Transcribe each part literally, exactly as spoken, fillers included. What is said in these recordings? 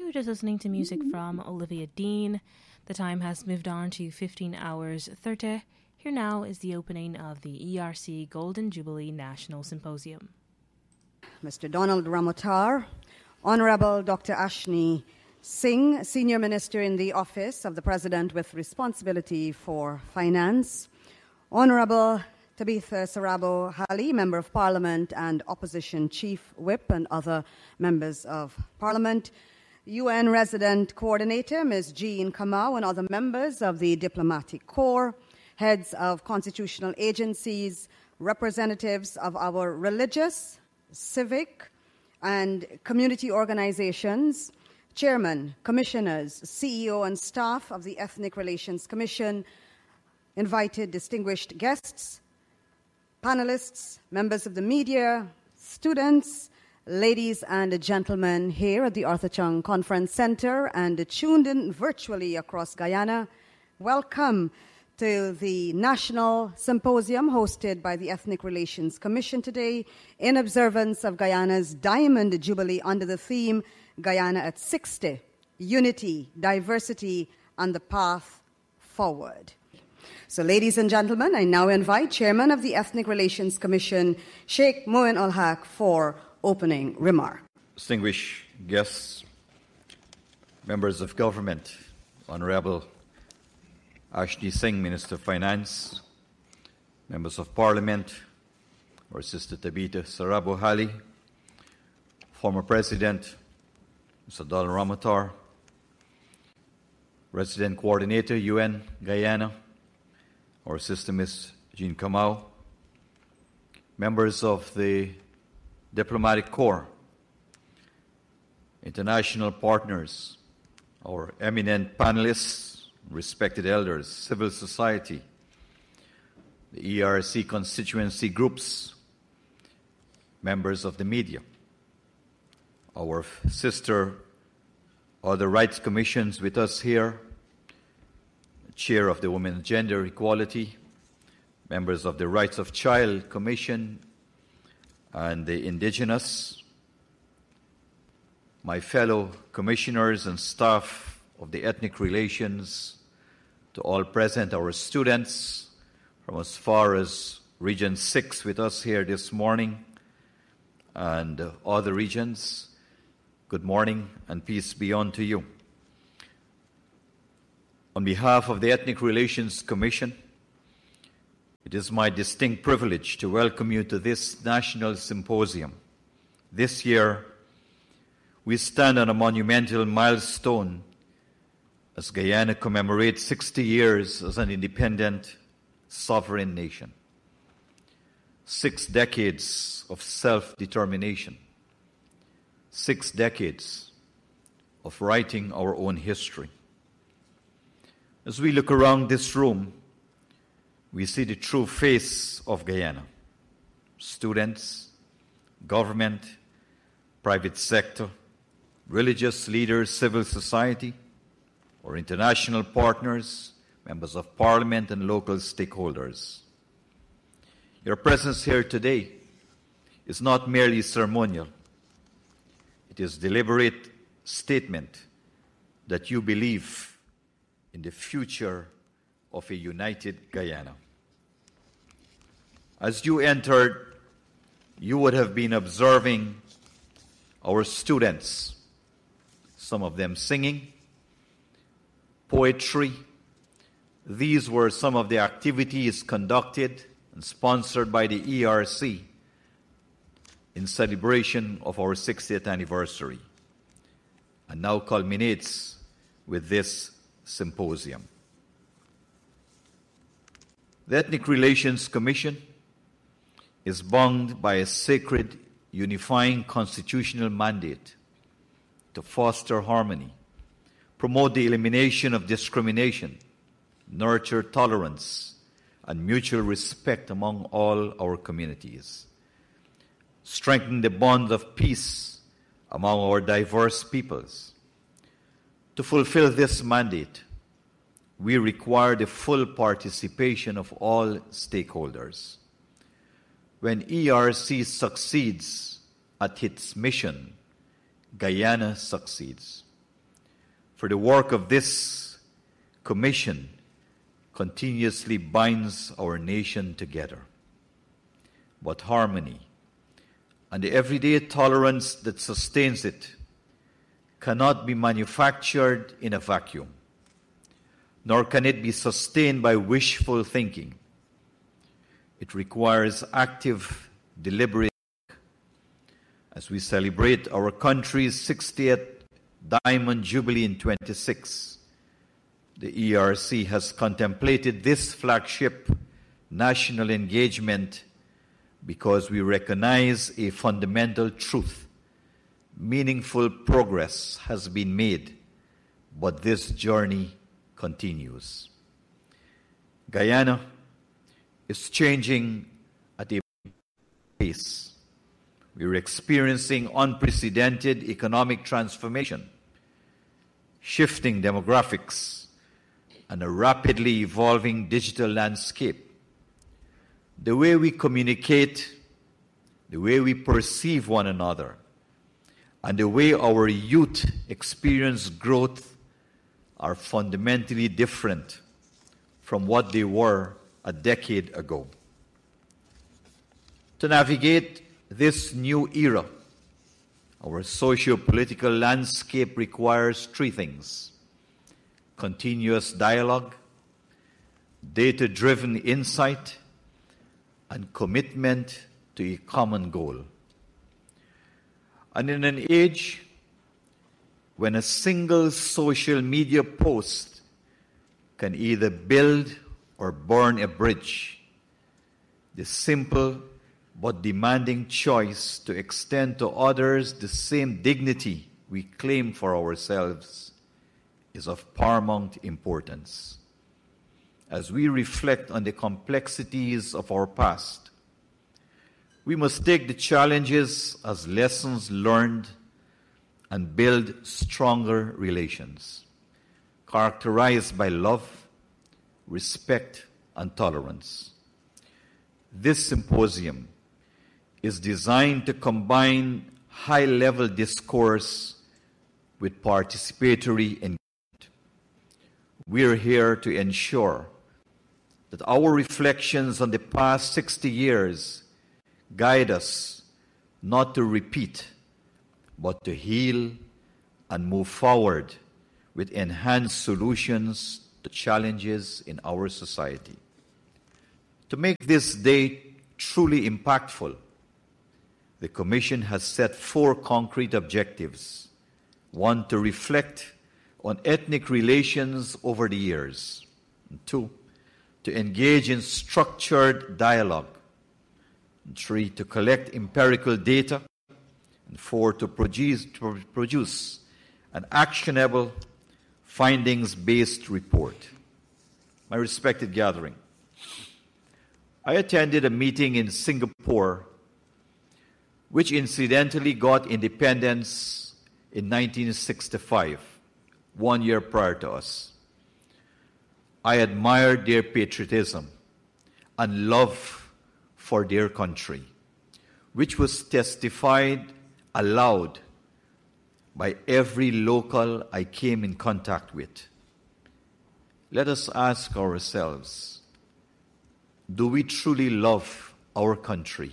were just listening to music from Olivia Dean. The time has moved on to fifteen hours thirty. Here now is the opening of the E R C Golden Jubilee National Symposium. Mister Donald Ramotar, Honorable Doctor Ashni Singh, Senior Minister in the Office of the President with responsibility for finance, Honorable Tabitha Sarabo Hali, Member of Parliament and Opposition Chief Whip, and other members of Parliament, U N Resident Coordinator Miz Jean Kamau, and other members of the Diplomatic Corps, heads of constitutional agencies, representatives of our religious, civic, and community organizations, chairman, commissioners, C E O, and staff of the Ethnic Relations Commission, invited distinguished guests, panelists, members of the media, students, ladies and gentlemen here at the Arthur Chung Conference Center and tuned in virtually across Guyana. Welcome to the National Symposium hosted by the Ethnic Relations Commission today in observance of Guyana's Diamond Jubilee under the theme Guyana at sixty, Unity, Diversity, and the Path Forward. So, ladies and gentlemen, I now invite Chairman of the Ethnic Relations Commission, Sheikh Moin Ul Haq, for opening remarks. Distinguished guests, members of government, Honorable Ashni Singh, Minister of Finance, members of Parliament, our Sister Tabitha Sarabo Hali, former President, Mister Donald Ramotar, Resident Coordinator, U N Guyana, our Sister Miz Jean Kamau, members of the Diplomatic Corps, international partners, our eminent panelists, respected elders, civil society, the E R C constituency groups, members of the media, our sister other rights commissions with us here, chair of the Women's Gender Equality, members of the Rights of Child Commission, and the indigenous, my fellow commissioners and staff of the Ethnic Relations, to all present, our students from as far as Region six with us here this morning, and uh, other regions, good morning and peace be unto you. On behalf of the Ethnic Relations Commission, it is my distinct privilege to welcome you to this National Symposium. This year, we stand on a monumental milestone as Guyana commemorates sixty years as an independent, sovereign nation. Six decades of self-determination. Six decades of writing our own history. As we look around this room, we see the true face of Guyana. Students, government, private sector, religious leaders, civil society, or international partners, members of parliament, and local stakeholders. Your presence here today is not merely ceremonial. It is a deliberate statement that you believe in the future of a united Guyana. As you entered, you would have been observing our students, some of them singing, poetry. These were some of the activities conducted and sponsored by the E R C in celebration of our sixtieth anniversary, and now culminates with this symposium. The Ethnic Relations Commission is bound by a sacred, unifying constitutional mandate to foster harmony, promote the elimination of discrimination, nurture tolerance, and mutual respect among all our communities, strengthen the bond of peace among our diverse peoples. To fulfill this mandate, we require the full participation of all stakeholders. When E R C succeeds at its mission, Guyana succeeds. for the work of this commission continuously binds our nation together. But harmony and the everyday tolerance that sustains it cannot be manufactured in a vacuum, nor can it be sustained by wishful thinking. It requires active, deliberate work. As we celebrate our country's sixtieth Diamond Jubilee in twenty-six, the E R C has contemplated this flagship national engagement because we recognize a fundamental truth. Meaningful progress has been made, but this journey continues. Guyana is changing at a pace. We're experiencing unprecedented economic transformation, shifting demographics, and a rapidly evolving digital landscape. The way we communicate, the way we perceive one another, and the way our youth experience growth are fundamentally different from what they were a decade ago. To navigate this new era, our socio-political landscape requires three things: continuous dialogue, data-driven insight, and commitment to a common goal. And in an age when a single social media post can either build or burn a bridge, the simple but demanding choice to extend to others the same dignity we claim for ourselves is of paramount importance. As we reflect on the complexities of our past, we must take the challenges as lessons learned and build stronger relations, characterized by love, respect, and tolerance. This symposium is designed to combine high-level discourse with participatory engagement. We're here to ensure that our reflections on the past sixty years guide us not to repeat, but to heal and move forward with enhanced solutions to challenges in our society. To make this day truly impactful, the Commission has set four concrete objectives. One, to reflect on ethnic relations over the years. And two, to engage in structured dialogue. And three, to collect empirical data. And four, to produce, to produce an actionable, findings-based report. My respected gathering, I attended a meeting in Singapore, which incidentally got independence in nineteen sixty-five, one year prior to us. I admired their patriotism and love for their country, which was testified aloud by every local I came in contact with. Let us ask ourselves, do we truly love our country?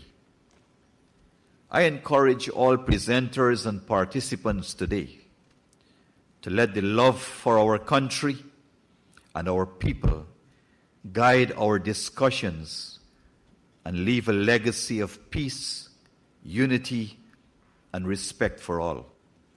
I encourage all presenters and participants today to let the love for our country and our people guide our discussions and leave a legacy of peace, unity, and respect for all.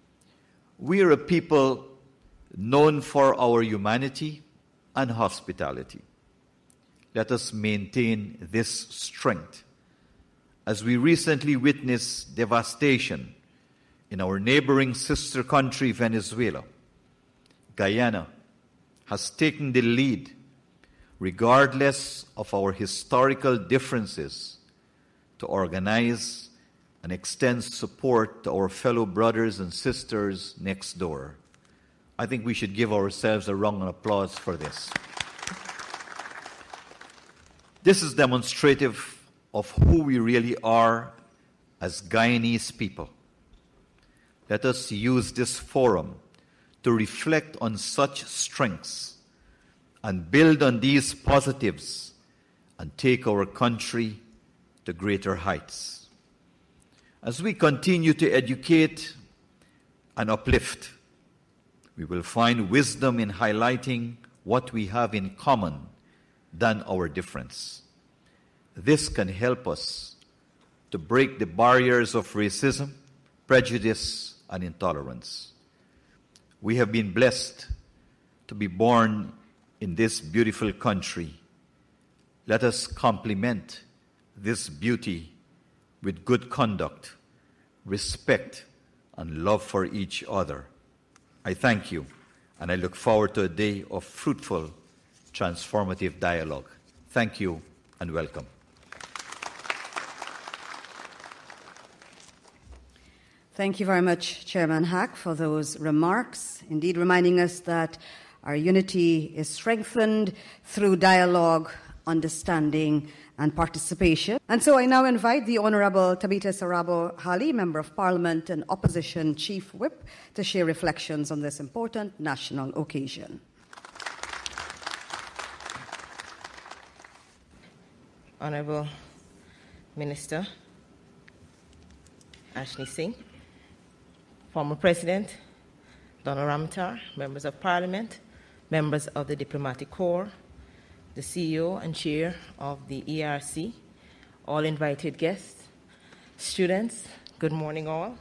We are a people known for our humanity and hospitality. Let us maintain this strength as we recently witnessed devastation in our neighboring sister country, Venezuela. Guyana has taken the lead, regardless of our historical differences, to organize and extend support to our fellow brothers and sisters next door. I think we should give ourselves a round of applause for this. This is demonstrative of who we really are as Guyanese people. Let us use this forum to to reflect on such strengths and build on these positives and take our country to greater heights. As we continue to educate and uplift, we will find wisdom in highlighting what we have in common than our difference. This can help us to break the barriers of racism, prejudice, and intolerance. We have been blessed to be born in this beautiful country. Let us complement this beauty with good conduct, respect, and love for each other. I thank you, and I look forward to a day of fruitful, transformative dialogue. Thank you, and welcome. Thank you very much, Chairman Hack, for those remarks, indeed reminding us that our unity is strengthened through dialogue, understanding, and participation. And so I now invite the Honourable Tabita Sarabo Hali, Member of Parliament and Opposition Chief Whip, to share reflections on this important national occasion. Honourable Minister Ashni Singh, former President Donald Ramotar, members of Parliament, members of the Diplomatic Corps, the C E O and Chair of the E R C, all invited guests, students, good morning all.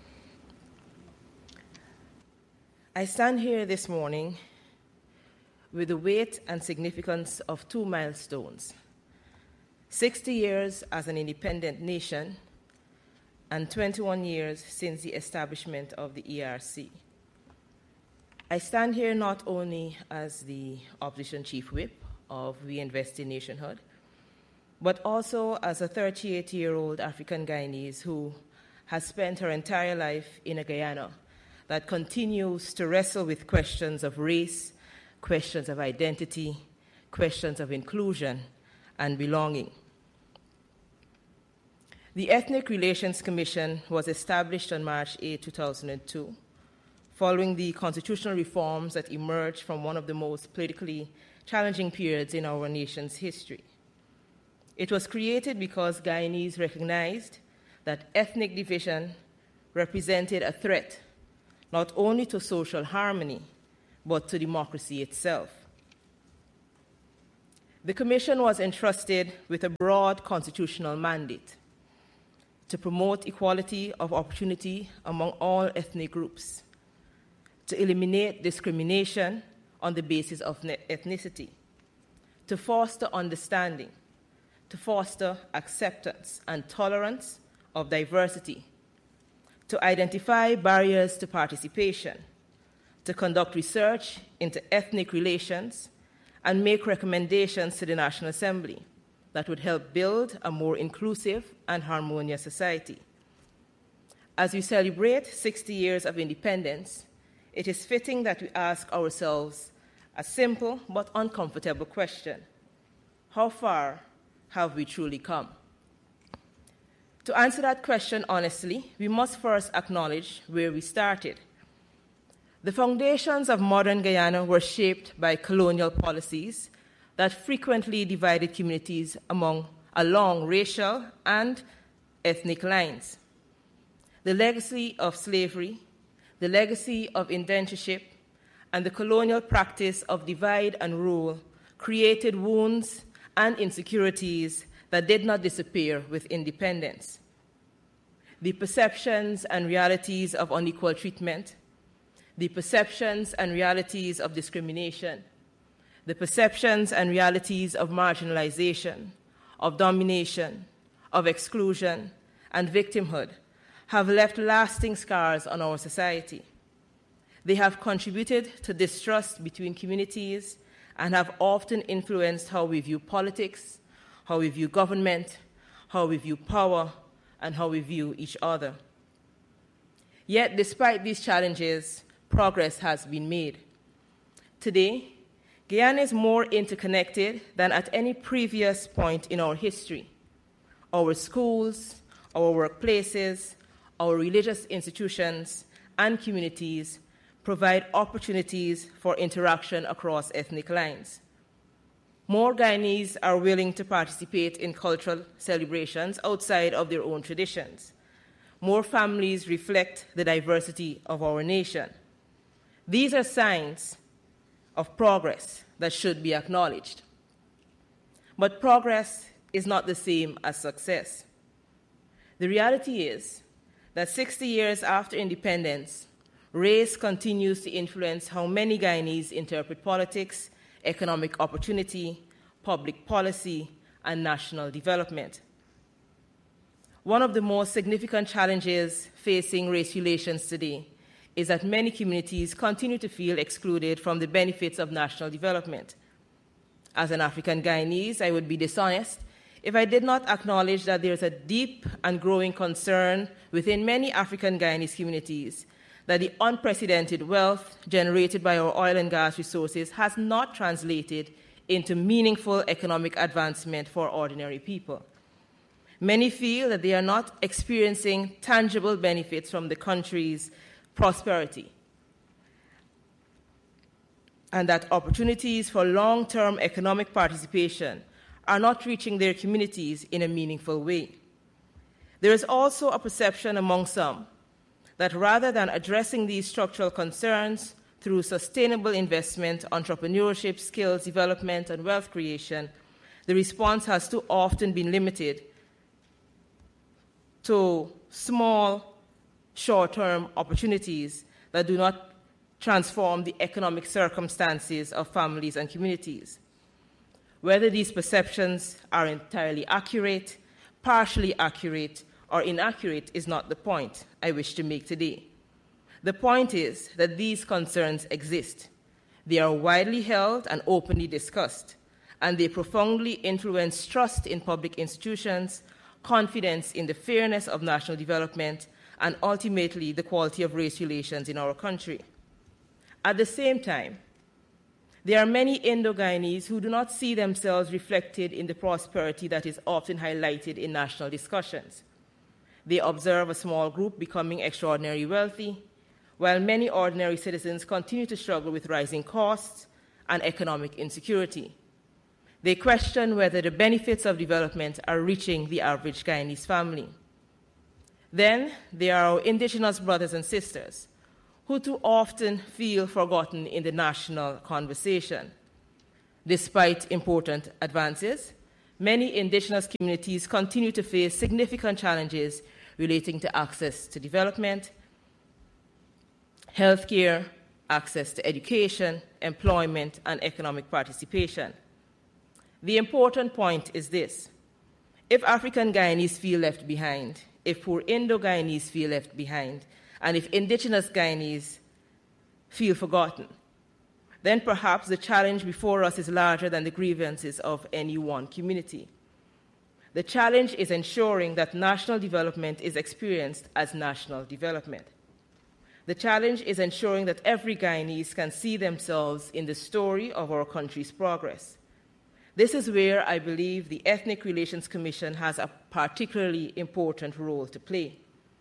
I stand here this morning with the weight and significance of two milestones: sixty years as an independent nation and twenty-one years since the establishment of the E R C. I stand here not only as the Opposition Chief Whip of We Invest in Nationhood, but also as a thirty-eight-year-old African Guyanese who has spent her entire life in a Guyana that continues to wrestle with questions of race, questions of identity, questions of inclusion and belonging. The Ethnic Relations Commission was established on March eighth, two thousand two, following the constitutional reforms that emerged from one of the most politically challenging periods in our nation's history. It was created because Guyanese recognized that ethnic division represented a threat not only to social harmony, but to democracy itself. The Commission was entrusted with a broad constitutional mandate to promote equality of opportunity among all ethnic groups, to eliminate discrimination on the basis of ethnicity, to foster understanding, to foster acceptance and tolerance of diversity, to identify barriers to participation, to conduct research into ethnic relations, and make recommendations to the National Assembly that would help build a more inclusive and harmonious society. As we celebrate sixty years of independence, it is fitting that we ask ourselves a simple but uncomfortable question: how far have we truly come? To answer that question honestly, we must first acknowledge where we started. The foundations of modern Guyana were shaped by colonial policies that frequently divided communities among, along racial and ethnic lines. The legacy of slavery, the legacy of indentureship, and the colonial practice of divide and rule created wounds and insecurities that did not disappear with independence. The perceptions and realities of unequal treatment, the perceptions and realities of discrimination, the perceptions and realities of marginalization, of domination, of exclusion, and victimhood have left lasting scars on our society. They have contributed to distrust between communities and have often influenced how we view politics, how we view government, how we view power, and how we view each other. Yet, despite these challenges, progress has been made. Today, Guyana is more interconnected than at any previous point in our history. Our schools, our workplaces, our religious institutions, and communities provide opportunities for interaction across ethnic lines. More Guyanese are willing to participate in cultural celebrations outside of their own traditions. More families reflect the diversity of our nation. These are signs of progress that should be acknowledged. But progress is not the same as success. The reality is that sixty years after independence, race continues to influence how many Guyanese interpret politics, economic opportunity, public policy, and national development. One of the most significant challenges facing race relations today is that many communities continue to feel excluded from the benefits of national development. As an African Guyanese, I would be dishonest if I did not acknowledge that there is a deep and growing concern within many African Guyanese communities that the unprecedented wealth generated by our oil and gas resources has not translated into meaningful economic advancement for ordinary people. Many feel that they are not experiencing tangible benefits from the country's prosperity, and that opportunities for long-term economic participation are not reaching their communities in a meaningful way. There is also a perception among some that rather than addressing these structural concerns through sustainable investment, entrepreneurship, skills development, and wealth creation, the response has too often been limited to small, short-term opportunities that do not transform the economic circumstances of families and communities. Whether these perceptions are entirely accurate, partially accurate, or inaccurate is not the point I wish to make today. The point is that these concerns exist. They are widely held and openly discussed, and they profoundly influence trust in public institutions, confidence in the fairness of national development, and ultimately the quality of race relations in our country. At the same time, there are many Indo-Guyanese who do not see themselves reflected in the prosperity that is often highlighted in national discussions. They observe a small group becoming extraordinarily wealthy, while many ordinary citizens continue to struggle with rising costs and economic insecurity. They question whether the benefits of development are reaching the average Guyanese family. Then there are our indigenous brothers and sisters, who too often feel forgotten in the national conversation. Despite important advances, many indigenous communities continue to face significant challenges relating to access to development, healthcare, access to education, employment, and economic participation. The important point is this: if African Guyanese feel left behind, if poor Indo-Guyanese feel left behind, and if indigenous Guyanese feel forgotten, then perhaps the challenge before us is larger than the grievances of any one community. The challenge is ensuring that national development is experienced as national development. The challenge is ensuring that every Guyanese can see themselves in the story of our country's progress. This is where I believe the Ethnic Relations Commission has a particularly important role to play.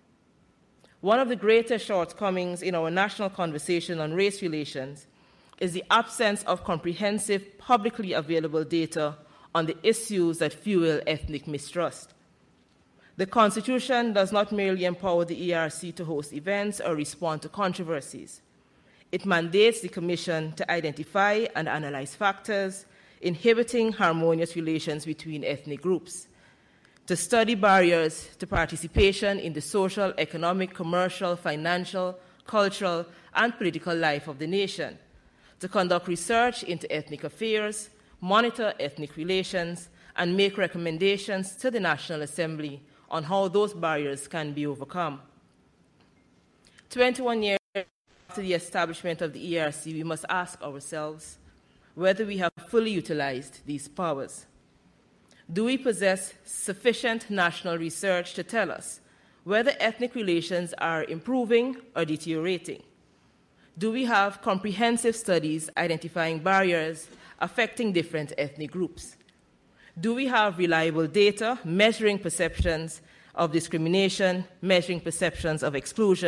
One of the greatest shortcomings in our national conversation on race relations is the absence of comprehensive, publicly available data on the issues that fuel ethnic mistrust. The Constitution does not merely empower the E R C to host events or respond to controversies. It mandates the Commission to identify and analyze factors inhibiting harmonious relations between ethnic groups, to study barriers to participation in the social, economic, commercial, financial, cultural, and political life of the nation, to conduct research into ethnic affairs, monitor ethnic relations, and make recommendations to the National Assembly on how those barriers can be overcome. twenty-one years after the establishment of the E R C, we must ask ourselves whether we have fully utilized these powers. Do we possess sufficient national research to tell us whether ethnic relations are improving or deteriorating? Do we have comprehensive studies identifying barriers affecting different ethnic groups? Do we have reliable data measuring perceptions of discrimination, measuring perceptions of exclusion,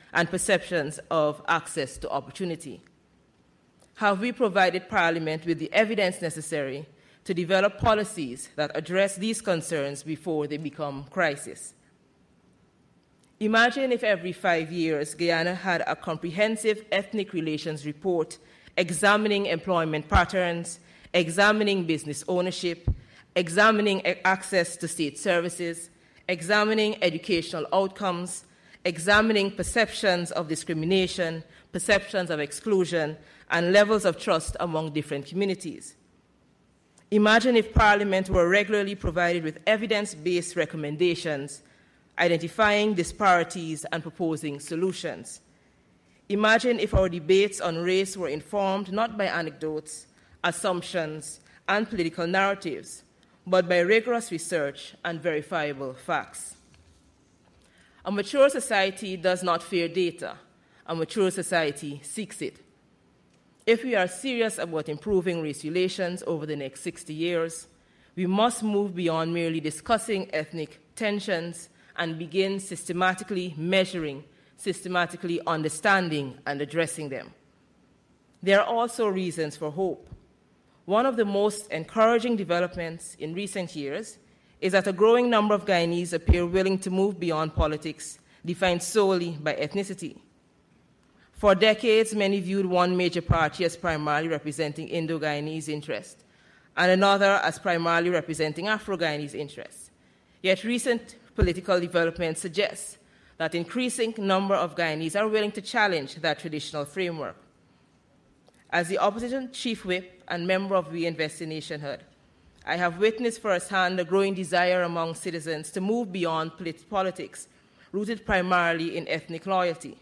and perceptions of access to opportunity? Have we provided Parliament with the evidence necessary to develop policies that address these concerns before they become crisis? Imagine if every five years Guyana had a comprehensive ethnic relations report examining employment patterns, examining business ownership, examining access to state services, examining educational outcomes, examining perceptions of discrimination, perceptions of exclusion, and levels of trust among different communities. Imagine if Parliament were regularly provided with evidence-based recommendations, identifying disparities and proposing solutions. Imagine if our debates on race were informed not by anecdotes, assumptions, and political narratives, but by rigorous research and verifiable facts. A mature society does not fear data. A mature society seeks it. If we are serious about improving race relations over the next sixty years, we must move beyond merely discussing ethnic tensions and begin systematically measuring, systematically understanding, and addressing them. There are also reasons for hope. One of the most encouraging developments in recent years is that a growing number of Guyanese appear willing to move beyond politics defined solely by ethnicity. For decades, many viewed one major party as primarily representing Indo-Guyanese interests and another as primarily representing Afro-Guyanese interests. Yet recent political developments suggest that an increasing number of Guyanese are willing to challenge that traditional framework. As the opposition chief whip and member of We Invest in Nationhood, I have witnessed firsthand a growing desire among citizens to move beyond polit- politics, rooted primarily in ethnic loyalty.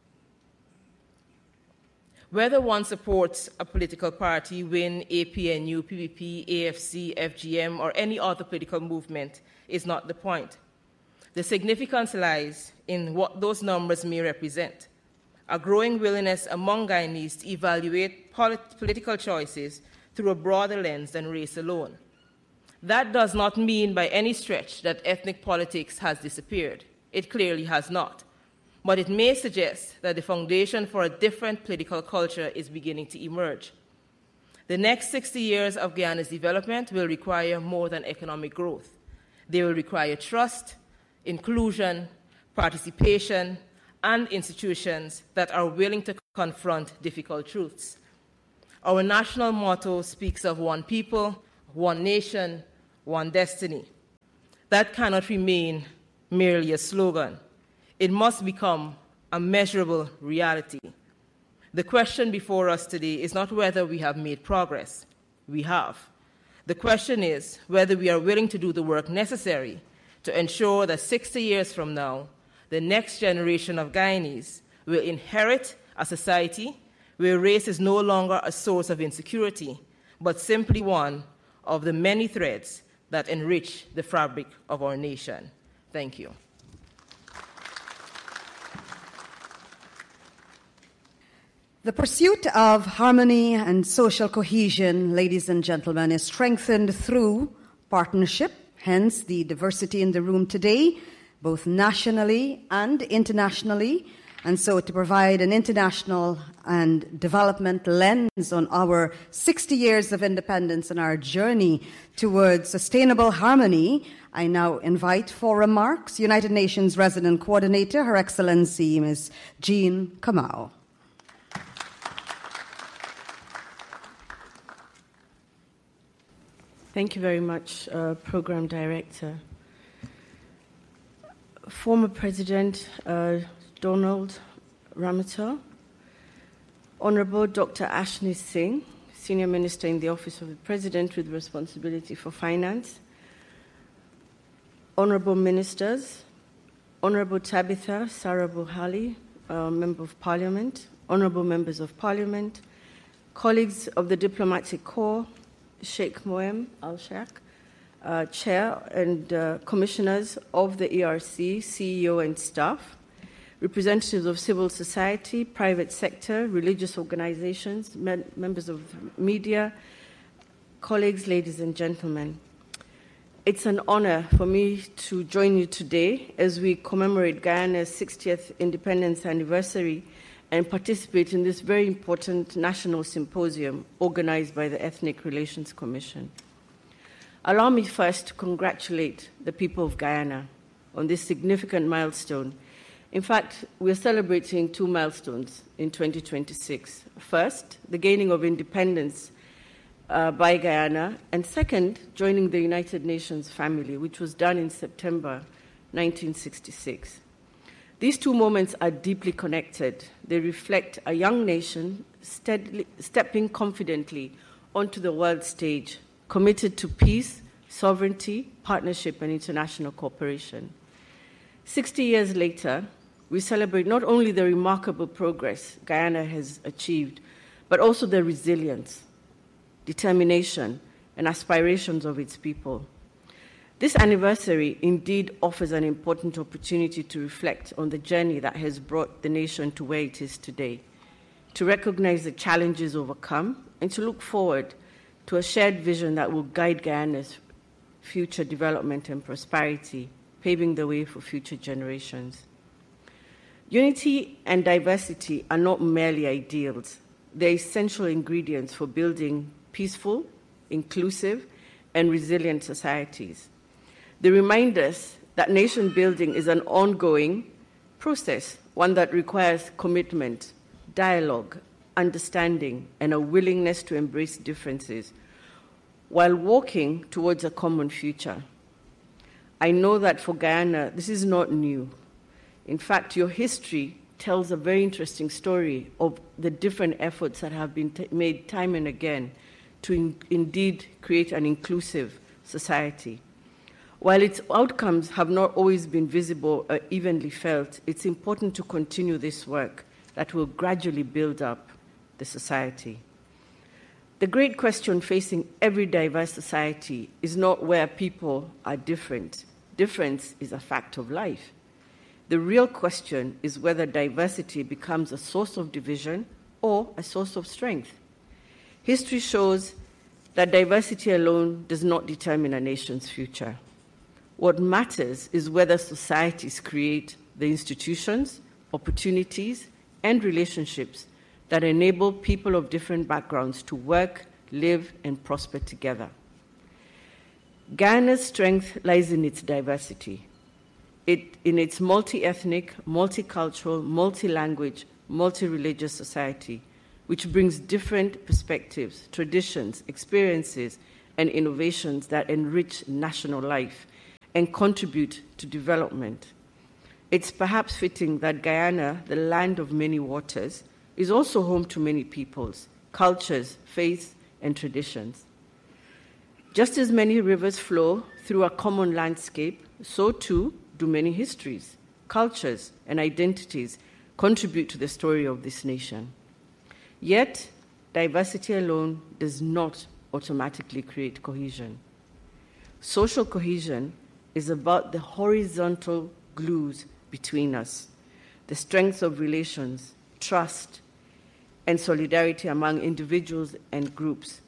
Whether one supports a political party, WIN, A P N U, P P P, A F C, F G M, or any other political movement is not the point. The significance lies in what those numbers may represent: a growing willingness among Guyanese to evaluate polit- political choices through a broader lens than race alone. That does not mean by any stretch that ethnic politics has disappeared. It clearly has not. But it may suggest that the foundation for a different political culture is beginning to emerge. The next sixty years of Guyana's development will require more than economic growth. They will require trust, inclusion, participation, and institutions that are willing to confront difficult truths. Our national motto speaks of one people, one nation, one destiny. That cannot remain merely a slogan. It must become a measurable reality. The question before us today is not whether we have made progress. We have. The question is whether we are willing to do the work necessary to ensure that sixty years from now, the next generation of Guyanese will inherit a society where race is no longer a source of insecurity, but simply one of the many threads that enrich the fabric of our nation. Thank you. The pursuit of harmony and social cohesion, ladies and gentlemen, is strengthened through partnership, hence the diversity in the room today, both nationally and internationally, and so to provide an international and development lens on our sixty years of independence and our journey towards sustainable harmony, I now invite for remarks United Nations Resident Coordinator, Her Excellency Miz Jean Kamau. Thank you very much, uh, Program Director. Former President uh, Donald Ramotar, Honorable Doctor Ashni Singh, Senior Minister in the Office of the President with responsibility for finance, Honorable Ministers, Honorable Tabitha Sarabhali, uh, Member of Parliament, Honorable Members of Parliament, colleagues of the Diplomatic Corps, Sheikh Moem Al-Sheikh, uh, Chair and uh, Commissioners of the E R C, C E O and staff, representatives of civil society, private sector, religious organizations, members of media, colleagues, ladies and gentlemen. It's an honor for me to join you today as we commemorate Guyana's sixtieth independence anniversary and participate in this very important national symposium organized by the Ethnic Relations Commission. Allow me first to congratulate the people of Guyana on this significant milestone. In fact, we're celebrating two milestones in twenty twenty-six. First, the gaining of independence uh, by Guyana, and second, joining the United Nations family, which was done in September nineteen sixty-six. These two moments are deeply connected. They reflect a young nation steadily, stepping confidently onto the world stage, committed to peace, sovereignty, partnership, and international cooperation. Sixty years later, we celebrate not only the remarkable progress Guyana has achieved, but also the resilience, determination, and aspirations of its people. This anniversary indeed offers an important opportunity to reflect on the journey that has brought the nation to where it is today, to recognize the challenges overcome, and to look forward to a shared vision that will guide Guyana's future development and prosperity, paving the way for future generations. Unity and diversity are not merely ideals. They're essential ingredients for building peaceful, inclusive, and resilient societies. They remind us that nation building is an ongoing process, one that requires commitment, dialogue, understanding, and a willingness to embrace differences while walking towards a common future. I know that for Guyana, this is not new. In fact, your history tells a very interesting story of the different efforts that have been t- made time and again to in- indeed create an inclusive society. While its outcomes have not always been visible or evenly felt, it's important to continue this work that will gradually build up the society. The great question facing every diverse society is not where people are different. Difference is a fact of life. The real question is whether diversity becomes a source of division or a source of strength. History shows that diversity alone does not determine a nation's future. What matters is whether societies create the institutions, opportunities, and relationships that enable people of different backgrounds to work, live, and prosper together. Guyana's strength lies in its diversity, it, in its multi-ethnic, multicultural, multi-language, multi-religious society, which brings different perspectives, traditions, experiences, and innovations that enrich national life and contribute to development. It's perhaps fitting that Guyana, the land of many waters, is also home to many peoples, cultures, faiths, and traditions. Just as many rivers flow through a common landscape, so too do many histories, cultures, and identities contribute to the story of this nation. Yet, diversity alone does not automatically create cohesion. Social cohesion is about the horizontal glues between us, the strength of relations, trust, and solidarity among individuals and groups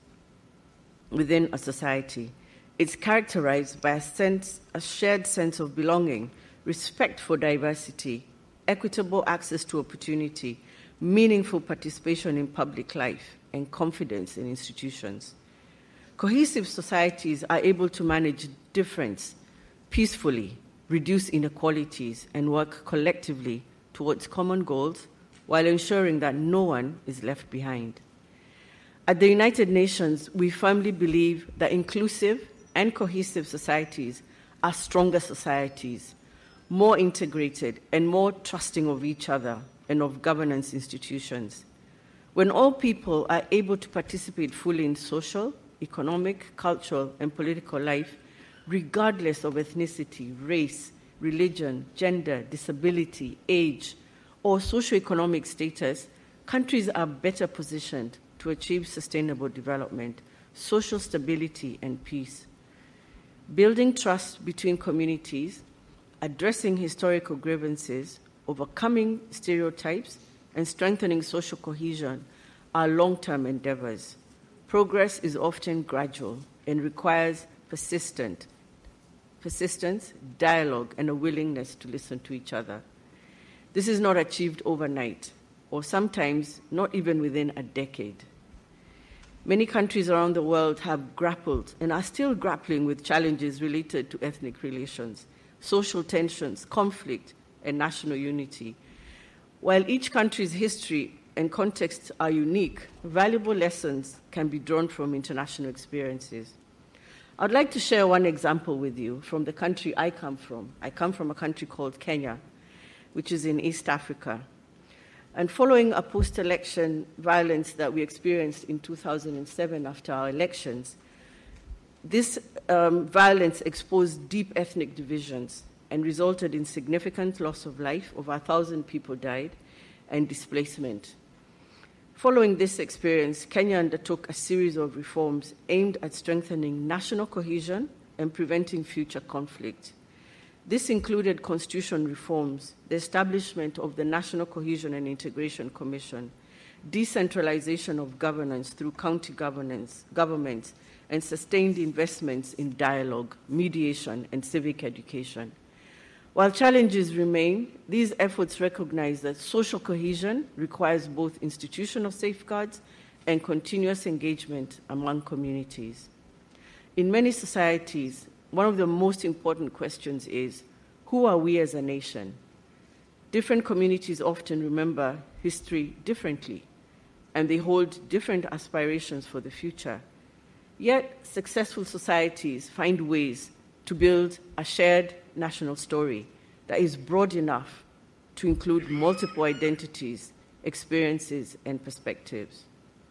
within a society. It's characterized by a sense, a shared sense of belonging, respect for diversity, equitable access to opportunity, meaningful participation in public life, and confidence in institutions. Cohesive societies are able to manage difference peacefully, reduce inequalities, and work collectively towards common goals while ensuring that no one is left behind. At the United Nations, we firmly believe that inclusive and cohesive societies are stronger societies, more integrated and more trusting of each other and of governance institutions. When all people are able to participate fully in social, economic, cultural, and political life, regardless of ethnicity, race, religion, gender, disability, age, or socioeconomic status, countries are better positioned to achieve sustainable development, social stability, and peace. Building trust between communities, addressing historical grievances, overcoming stereotypes, and strengthening social cohesion are long-term endeavors. Progress is often gradual and requires persistent, persistence, dialogue, and a willingness to listen to each other. This is not achieved overnight, or sometimes not even within a decade. Many countries around the world have grappled and are still grappling with challenges related to ethnic relations, social tensions, conflict, and national unity. While each country's history and context are unique, valuable lessons can be drawn from international experiences. I'd like to share one example with you from the country I come from. I come from a country called Kenya, which is in East Africa. And following a post-election violence that we experienced in two thousand seven after our elections, this um, violence exposed deep ethnic divisions and resulted in significant loss of life. Over a thousand people died, and displacement. Following this experience, Kenya undertook a series of reforms aimed at strengthening national cohesion and preventing future conflict. This included constitution reforms, the establishment of the National Cohesion and Integration Commission, decentralization of governance through county governance, governments, and sustained investments in dialogue, mediation, and civic education. While challenges remain, these efforts recognize that social cohesion requires both institutional safeguards and continuous engagement among communities. In many societies, one of the most important questions is, who are we as a nation? Different communities often remember history differently, and they hold different aspirations for the future. Yet, successful societies find ways to build a shared national story that is broad enough to include multiple identities, experiences, and perspectives.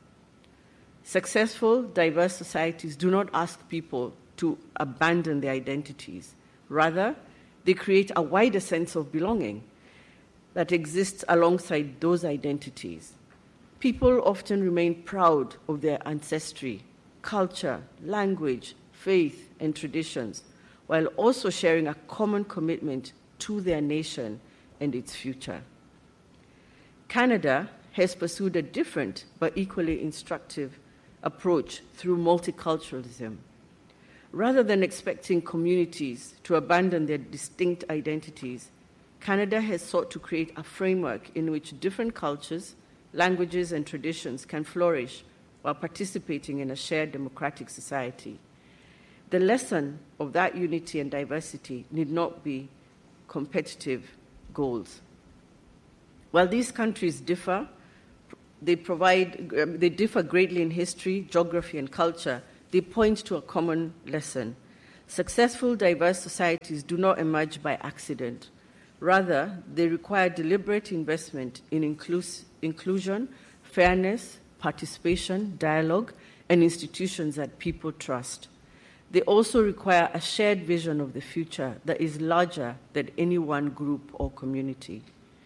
Successful, diverse societies do not ask people to abandon their identities. Rather, they create a wider sense of belonging that exists alongside those identities. People often remain proud of their ancestry, culture, language, faith, and traditions, while also sharing a common commitment to their nation and its future. Canada has pursued a different but equally instructive approach through multiculturalism. Rather than expecting communities to abandon their distinct identities, Canada has sought to create a framework in which different cultures, languages, and traditions can flourish while participating in a shared democratic society. The lesson of that unity and diversity need not be competitive goals. While these countries differ, they provide, they differ greatly in history, geography, and culture, they point to a common lesson. Successful, diverse societies do not emerge by accident. Rather, they require deliberate investment in inclus- inclusion, fairness, participation, dialogue, and institutions that people trust. They also require a shared vision of the future that is larger than any one group or community.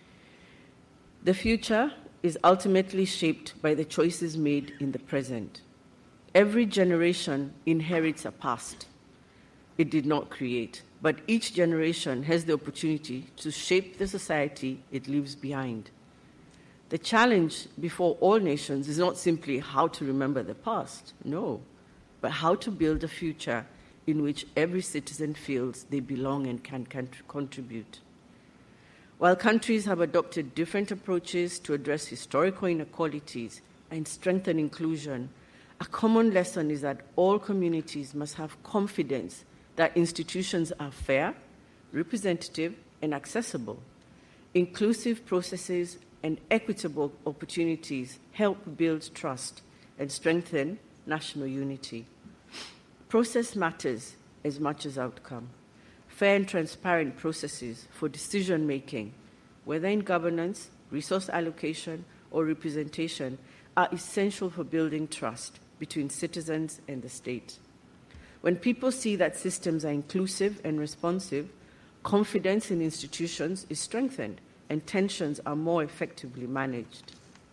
The future is ultimately shaped by the choices made in the present. Every generation inherits a past it did not create, but each generation has the opportunity to shape the society it leaves behind. The challenge before all nations is not simply how to remember the past, no, but how to build a future in which every citizen feels they belong and can, can contribute. While countries have adopted different approaches to address historical inequalities and strengthen inclusion, a common lesson is that all communities must have confidence that institutions are fair, representative, and accessible. Inclusive processes and equitable opportunities help build trust and strengthen national unity. Process matters as much as outcome. Fair and transparent processes for decision-making, whether in governance, resource allocation, or representation, are essential for building trust between citizens and the state. When people see that systems are inclusive and responsive, confidence in institutions is strengthened and tensions are more effectively managed.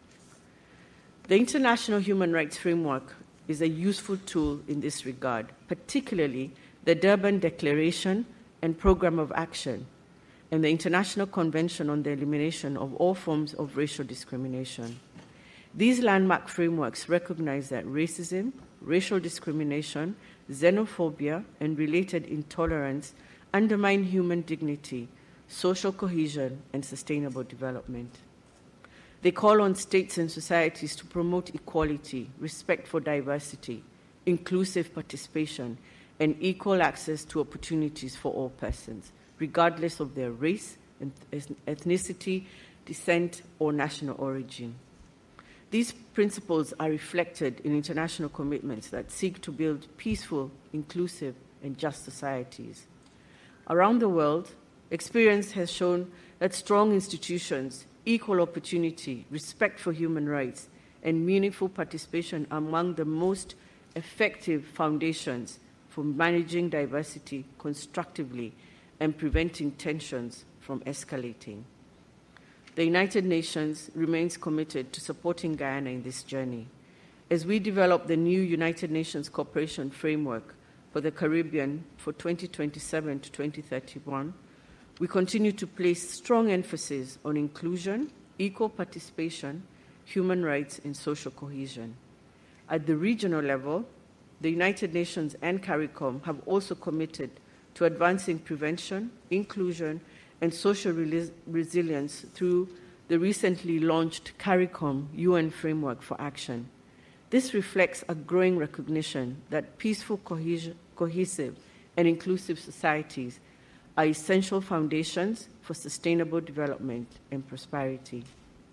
The International Human Rights Framework is a useful tool in this regard, particularly the Durban Declaration and Programme of Action, and the International Convention on the Elimination of All Forms of Racial Discrimination. These landmark frameworks recognize that racism, racial discrimination, xenophobia, and related intolerance undermine human dignity, social cohesion, and sustainable development. They call on states and societies to promote equality, respect for diversity, inclusive participation, and equal access to opportunities for all persons, regardless of their race, ethnicity, descent, or national origin. These principles are reflected in international commitments that seek to build peaceful, inclusive, and just societies. Around the world, experience has shown that strong institutions, equal opportunity, respect for human rights, and meaningful participation are among the most effective foundations for managing diversity constructively and preventing tensions from escalating. The United Nations remains committed to supporting Guyana in this journey. As we develop the new United Nations Cooperation Framework for the Caribbean for twenty twenty-seven to twenty thirty-one, we continue to place strong emphasis on inclusion, equal participation, human rights, and social cohesion. At the regional level, the United Nations and CARICOM have also committed to advancing prevention, inclusion, and social res- resilience through the recently launched CARICOM U N Framework for Action. This reflects a growing recognition that peaceful, cohesion, cohesive, and inclusive societies are essential foundations for sustainable development and prosperity.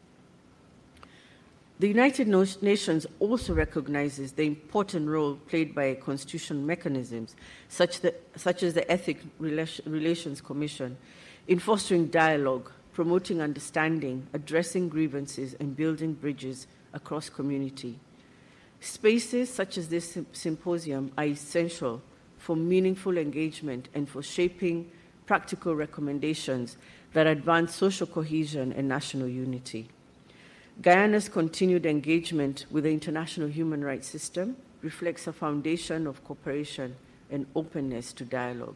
The United Nations also recognizes the important role played by constitutional mechanisms, such, that, such as the Ethics Relations Commission, in fostering dialogue, promoting understanding, addressing grievances, and building bridges across community. Spaces such as this symposium are essential for meaningful engagement and for shaping practical recommendations that advance social cohesion and national unity. Guyana's continued engagement with the international human rights system reflects a foundation of cooperation and openness to dialogue.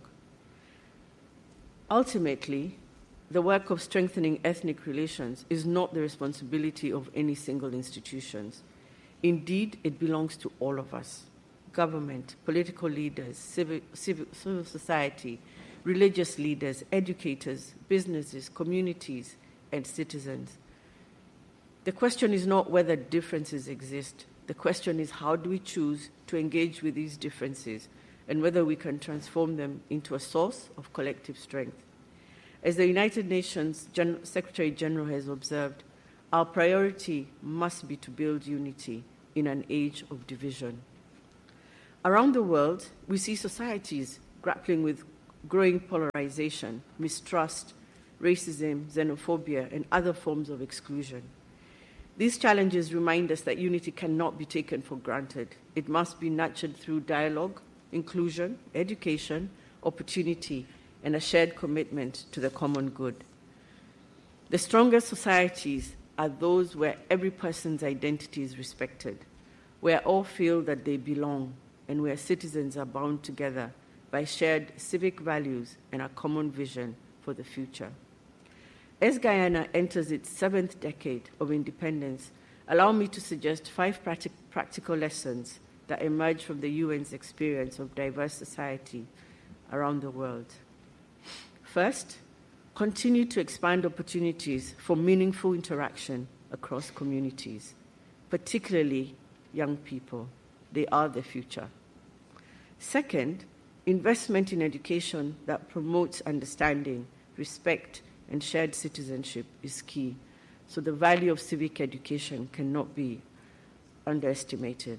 Ultimately, the work of strengthening ethnic relations is not the responsibility of any single institution. Indeed, it belongs to all of us: government, political leaders, civil, civil, civil society, religious leaders, educators, businesses, communities, and citizens. The question is not whether differences exist. The question is, how do we choose to engage with these differences and whether we can transform them into a source of collective strength. As the United Nations Gen- Secretary General has observed, our priority must be to build unity in an age of division. Around the world, we see societies grappling with growing polarization, mistrust, racism, xenophobia, and other forms of exclusion. These challenges remind us that unity cannot be taken for granted. It must be nurtured through dialogue, inclusion, education, opportunity, and a shared commitment to the common good. The strongest societies are those where every person's identity is respected, where all feel that they belong, and where citizens are bound together by shared civic values and a common vision for the future. As Guyana enters its seventh decade of independence, allow me to suggest five practic- practical lessons that emerge from the U N's experience of diverse society around the world. First, continue to expand opportunities for meaningful interaction across communities, particularly young people. They are the future. Second, investment in education that promotes understanding, respect, and shared citizenship is key, so the value of civic education cannot be underestimated.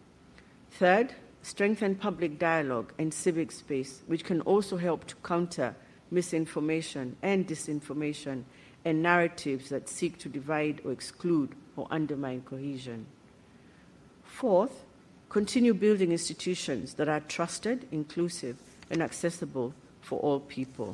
Third, strengthen public dialogue and civic space, which can also help to counter misinformation and disinformation and narratives that seek to divide or exclude or undermine cohesion. Fourth, continue building institutions that are trusted, inclusive, and accessible for all people.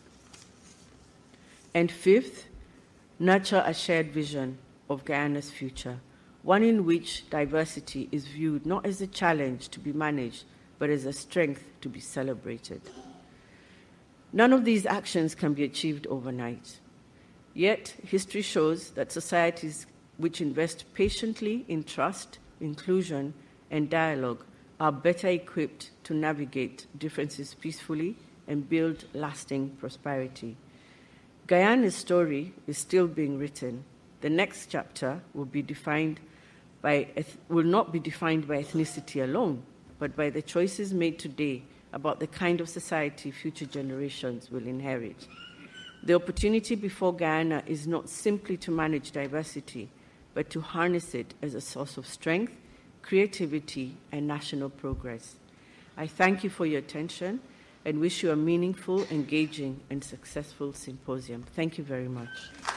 And fifth, nurture a shared vision of Guyana's future, one in which diversity is viewed not as a challenge to be managed, but as a strength to be celebrated. None of these actions can be achieved overnight. Yet, history shows that societies which invest patiently in trust, inclusion, and dialogue are better equipped to navigate differences peacefully and build lasting prosperity. Guyana's story is still being written. The next chapter will be defined by, will not be defined by ethnicity alone, but by the choices made today about the kind of society future generations will inherit. The opportunity before Guyana is not simply to manage diversity, but to harness it as a source of strength, creativity, and national progress. I thank you for your attention and wish you a meaningful, engaging, and successful symposium. Thank you very much.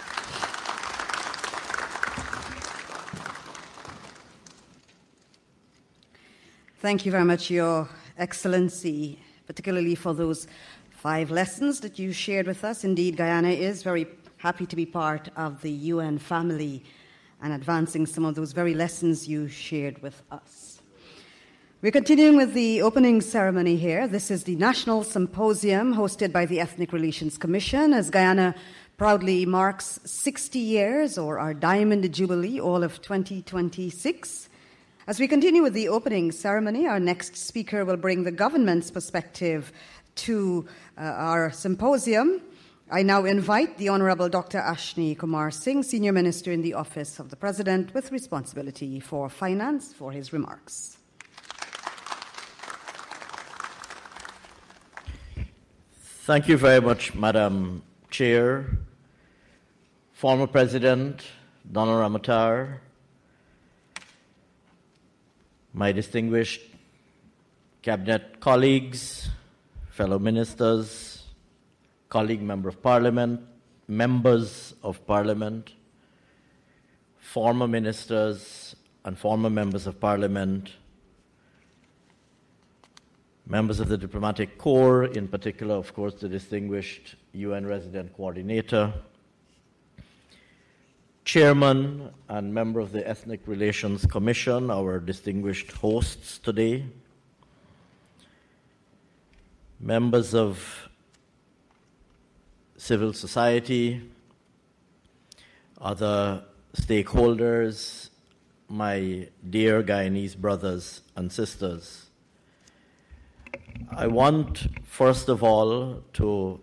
Thank you very much, Your Excellency, particularly for those five lessons that you shared with us. Indeed, Guyana is very happy to be part of the U N family and advancing some of those very lessons you shared with us. We're continuing with the opening ceremony here. This is the National Symposium hosted by the Ethnic Relations Commission as Guyana proudly marks sixty years, or our Diamond Jubilee, all of twenty twenty-six. As we continue with the opening ceremony, our next speaker will bring the government's perspective to uh, our symposium. I now invite the Honorable Doctor Ashni Kumar Singh, Senior Minister in the Office of the President with responsibility for finance, for his remarks. Thank you very much, Madam Chair, former President Donald Ramotar, my distinguished cabinet colleagues, fellow ministers, colleague member of parliament, members of parliament, former ministers and former members of parliament, members of the diplomatic corps, in particular, of course, the distinguished U N resident coordinator, chairman and member of the Ethnic Relations Commission, our distinguished hosts today, members of civil society, other stakeholders, my dear Guyanese brothers and sisters. I want, first of all, to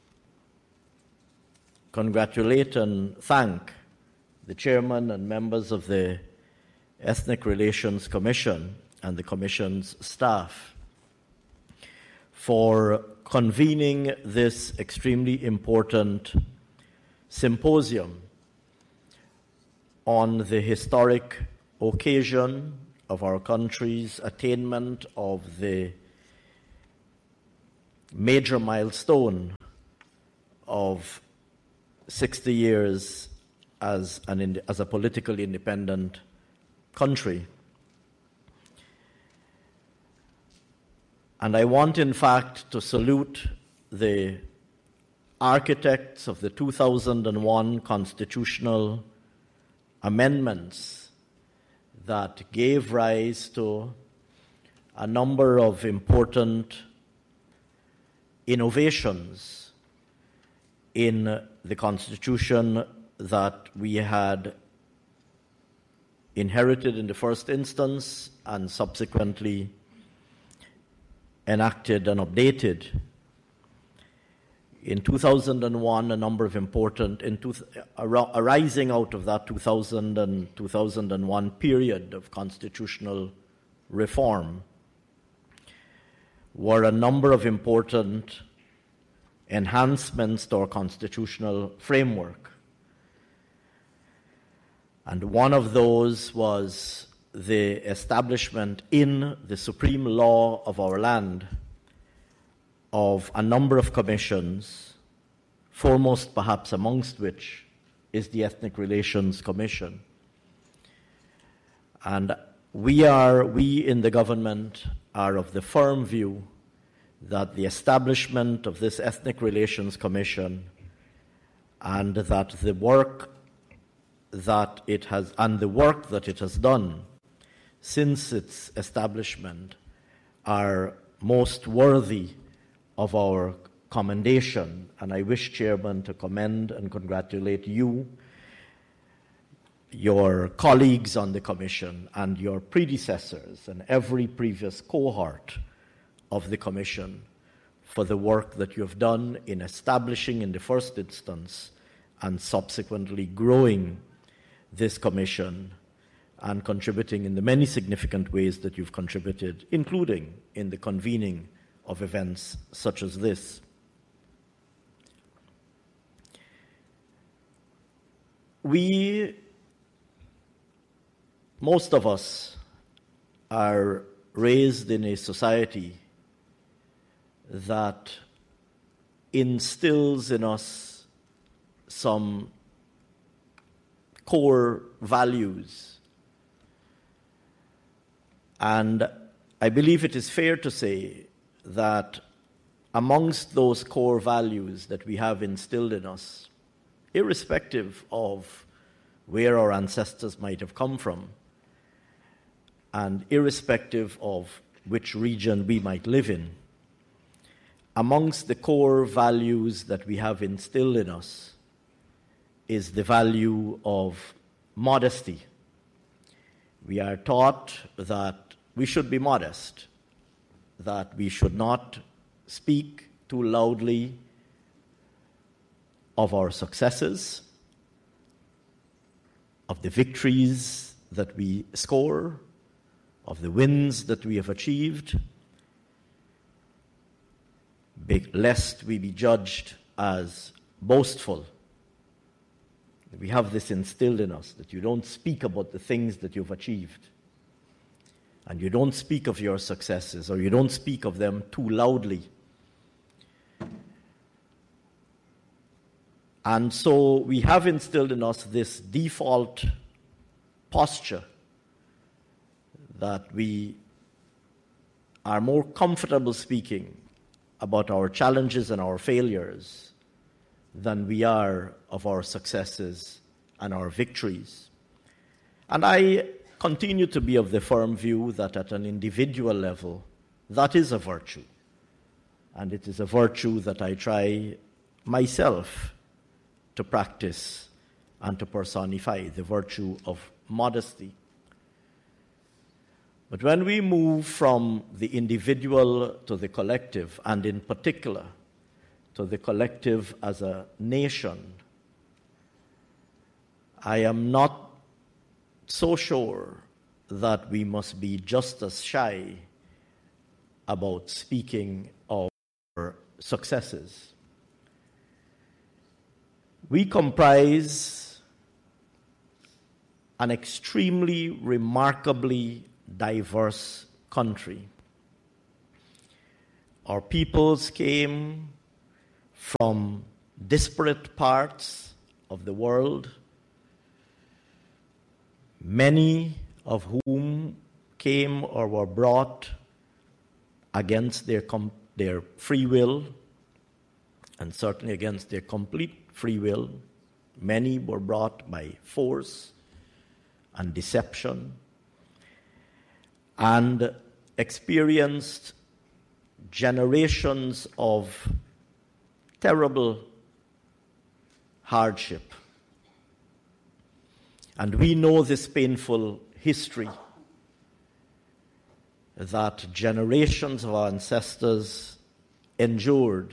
congratulate and thank the chairman and members of the Ethnic Relations Commission and the Commission's staff for convening this extremely important symposium on the historic occasion of our country's attainment of the major milestone of sixty years as an as a politically independent country. And I want, in fact, to salute the architects of the two thousand one constitutional amendments that gave rise to a number of important innovations in the Constitution that we had inherited in the first instance and subsequently enacted and updated. In two thousand one, a number of important, in two, arising out of that two thousand and two thousand one period of constitutional reform, were a number of important enhancements to our constitutional framework. And one of those was the establishment in the supreme law of our land of a number of commissions, foremost perhaps amongst which is the Ethnic Relations Commission. And we are, we in the government are of the firm view that the establishment of this Ethnic Relations Commission and that the work that it has, and the work that it has done since its establishment are most worthy of our commendation. And I wish, Chairman, to commend and congratulate you, your colleagues on the Commission, and your predecessors, and every previous cohort of the Commission for the work that you have done in establishing in the first instance and subsequently growing this commission and contributing in the many significant ways that you've contributed, including in the convening of events such as this. We, most of us, are raised in a society that instills in us some core values. And I believe it is fair to say that amongst those core values that we have instilled in us, irrespective of where our ancestors might have come from, and irrespective of which region we might live in, amongst the core values that we have instilled in us is the value of modesty. We are taught that we should be modest, that we should not speak too loudly of our successes, of the victories that we score, of the wins that we have achieved, lest we be judged as boastful. We have this instilled in us, that you don't speak about the things that you've achieved, and you don't speak of your successes, or you don't speak of them too loudly. And so we have instilled in us this default posture that we are more comfortable speaking about our challenges and our failures than we are of our successes and our victories. And I continue to be of the firm view that at an individual level, that is a virtue. And it is a virtue that I try myself to practice and to personify, the virtue of modesty. But when we move from the individual to the collective, and in particular to the collective as a nation, I am not so sure that we must be just as shy about speaking of our successes. We comprise an extremely remarkably diverse country. Our peoples came from disparate parts of the world, many of whom came or were brought against their, com- their free will, and certainly against their complete free will. Many were brought by force and deception, and experienced generations of terrible hardship. And we know this painful history that generations of our ancestors endured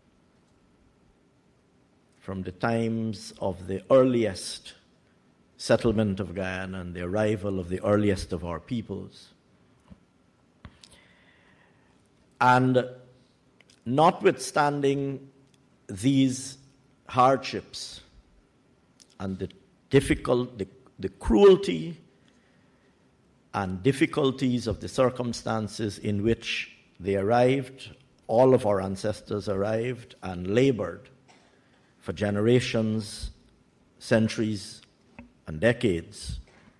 from the times of the earliest settlement of Guyana and the arrival of the earliest of our peoples. And notwithstanding these hardships and the difficult, the, the cruelty and difficulties of the circumstances in which they arrived, all of our ancestors arrived and labored for generations, centuries, and decades.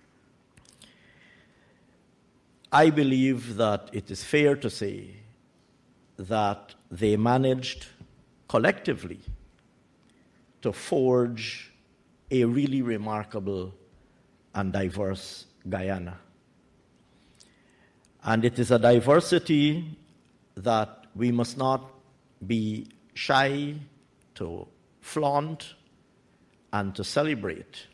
I believe that it is fair to say that they managed collectively to forge a really remarkable and diverse Guyana. And it is a diversity that we must not be shy to flaunt and to celebrate.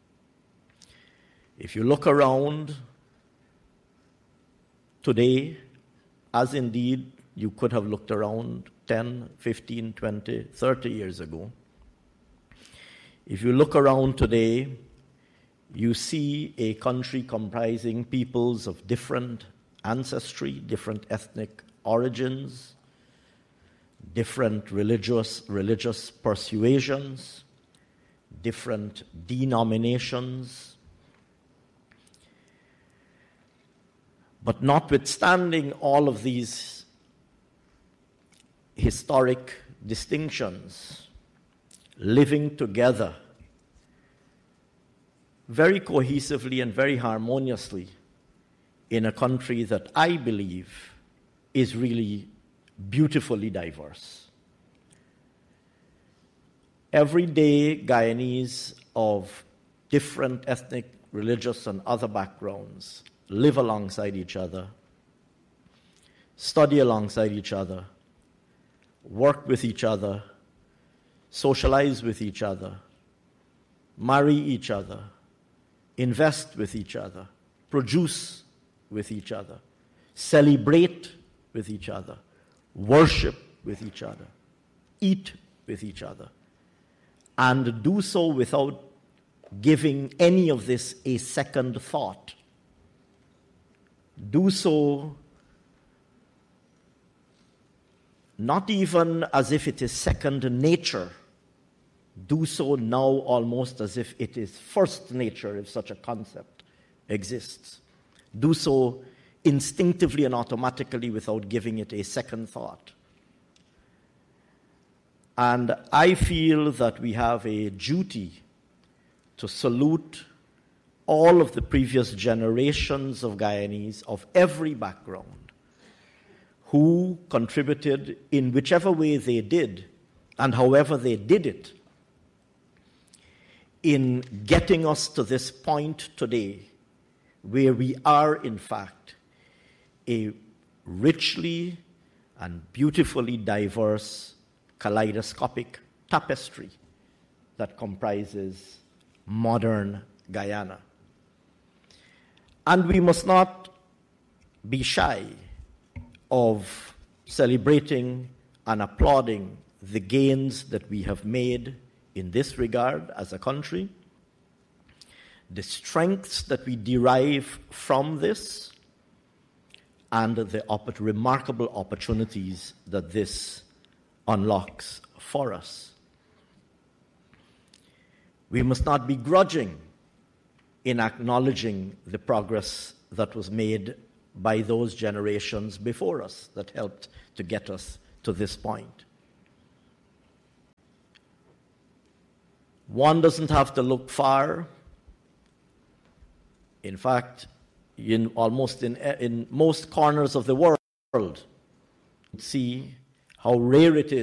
If you look around today, as indeed you could have looked around ten, fifteen, twenty, thirty years ago. If you look around today, you see a country comprising peoples of different ancestry, different ethnic origins, different religious, religious persuasions, different denominations. But notwithstanding all of these historic distinctions, living together very cohesively and very harmoniously in a country that I believe is really beautifully diverse. Everyday Guyanese of different ethnic, religious, and other backgrounds live alongside each other, study alongside each other, work with each other, socialize with each other, marry each other, invest with each other, produce with each other, celebrate with each other, worship with each other, eat with each other, and do so without giving any of this a second thought. Do so not even as if it is second nature. Do so now almost as if it is first nature, if such a concept exists. Do so instinctively and automatically without giving it a second thought. And I feel that we have a duty to salute all of the previous generations of Guyanese of every background who contributed in whichever way they did and however they did it in getting us to this point today where we are, in fact, a richly and beautifully diverse kaleidoscopic tapestry that comprises modern Guyana. And we must not be shy of celebrating and applauding the gains that we have made in this regard as a country, the strengths that we derive from this, and the opp- remarkable opportunities that this unlocks for us. We must not be grudging in acknowledging the progress that was made by those generations before us that helped to get us to this point. One doesn't have to look far. In fact, in almost in, in most corners of the world, see how rare it is